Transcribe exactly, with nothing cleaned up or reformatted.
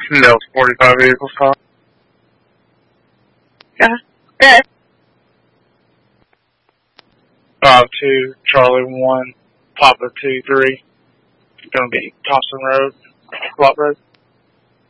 No, forty-five vehicles call. Yeah. Good. Five two, Charlie one, Papa two three. Gonna be Thompson Road, Block Road.